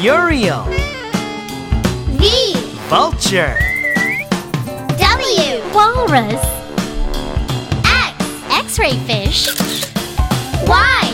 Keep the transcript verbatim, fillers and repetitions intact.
Uriel. V. Vulture. W. Walrus. X. X-ray fish. Y.